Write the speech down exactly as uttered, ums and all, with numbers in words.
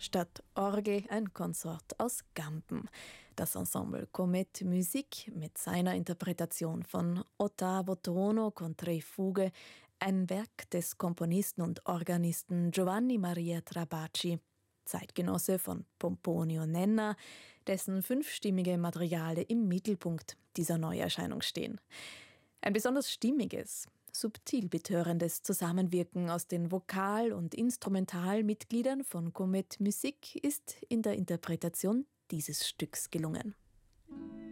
statt Orgel ein Konsort aus Gamben. Das Ensemble Comet Musik mit seiner Interpretation von Ottavo Tono con tre Fuge, ein Werk des Komponisten und Organisten Giovanni Maria Trabacci, Zeitgenosse von Pomponio Nenna, dessen fünfstimmige Madrigale im Mittelpunkt dieser Neuerscheinung stehen. Ein besonders stimmiges, subtil betörendes Zusammenwirken aus den Vokal- und Instrumentalmitgliedern von Comet Musik ist in der Interpretation dieses Stücks gelungen.